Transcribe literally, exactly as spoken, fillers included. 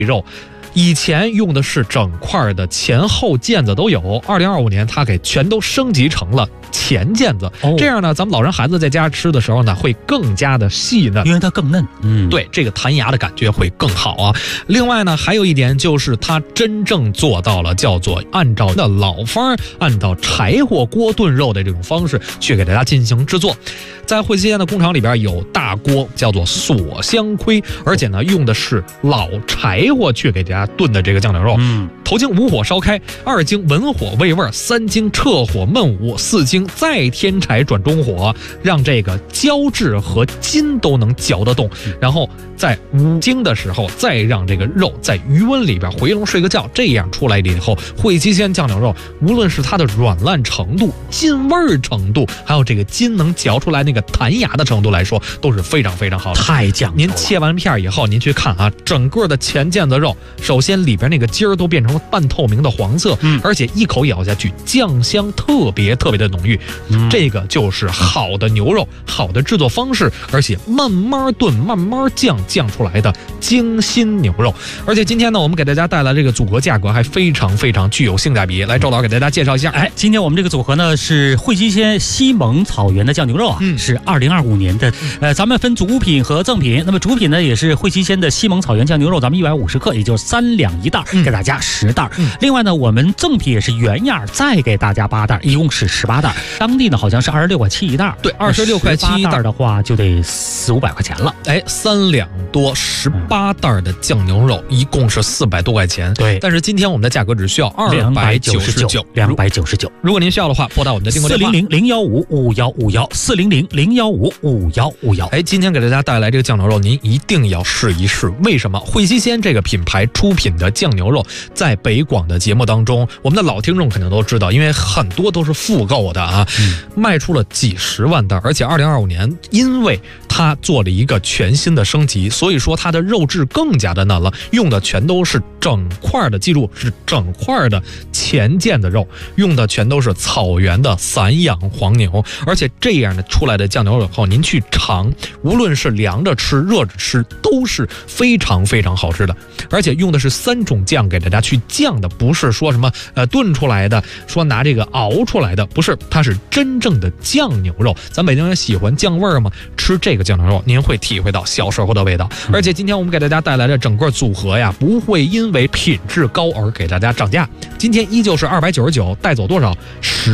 肉。以前用的是整块的，前后腱子都有。二零二五年，它给全都升级成了前腱子，哦、这样呢，咱们老人孩子在家吃的时候呢，会更加的细嫩， 因为它更嫩。 嗯，对，这个弹牙的感觉会更好啊。另外呢，还有一点就是它真正做到了叫做按照的老方，按照柴火锅炖肉的这种方式去给大家进行制作。在惠西县的工厂里边有大锅，叫做锁香盔，而且呢用的是老柴火去给大家炖的这个酱牛肉。嗯，头经无火烧开，二经文火煨味，三经撤火焖捂，四经再添柴转中火，让这个胶质和筋都能嚼得动。然后在五经的时候，再让这个肉在余温里边回笼睡个觉，这样出来了以后，惠西鲜酱牛肉无论是它的软烂程度、筋味程度，还有这个筋能嚼出来那个弹牙的程度来说，都是非常非常好的。 太讲究了。 您切完片以后，您去看啊，整个的前腱子肉，首先里边那个筋儿都变成了半透明的黄色，嗯，而且一口咬下去，酱香特别特别的浓郁。嗯，这个就是好的牛肉，好的制作方式，而且慢慢炖、慢慢酱酱出来的精心牛肉。而且今天呢，我们给大家带来这个组合，价格还非常非常具有性价比。来，周老师给大家介绍一下。 哎，今天我们这个组合呢是惠西鲜西蒙草原的酱牛肉啊，嗯、是二零二五年的。呃，咱们分主品和赠品。那么主品呢也是惠西鲜的西蒙草原酱牛肉，咱们一百五十克，也就是三两一袋，嗯、给大家十袋。嗯、另外呢，我们赠品也是原样，再给大家八袋，一共是十八袋。当地呢好像是二十六块七一袋， 对，二十六块七一袋的话就得四五百块钱了。 哎，三两多，十八袋的酱牛肉，一共是四百多块钱。 对， 但是今天我们的价格只需要二百九十九， 两百九十九。 如果您需要的话，拨打我们的订购电话四零零零幺五五幺五幺，四零零零幺五五幺五幺。 哎，今天给大家带来这个酱牛肉，您一定要试一试。为什么？惠西鲜这个品牌出品的酱牛肉，在北广的节目当中，我们的老听众肯定都知道，因为很多都是复购的啊，嗯、卖出了几十万袋。而且二零二五年，因为它做了一个全新的升级，所以说它的肉质更加的嫩了，用的全都是整块的，记住是整块的前腱的肉，用的全都是草原的散养黄牛。而且这样的出来的酱牛肉后，您去尝，无论是凉着吃、热着吃，都是非常非常好吃的。而且用的是三种酱给大家去酱的，不是说什么呃炖出来的，说拿这个熬出来的，不是，它是真正的酱牛肉。咱北京人喜欢酱味儿嘛，吃这个酱牛肉，您会体会到小时候的味道。而且今天我们给大家带来的整个组合呀，不会因为品质高而给大家涨价。今天依旧是二百九十九，带走多少？十。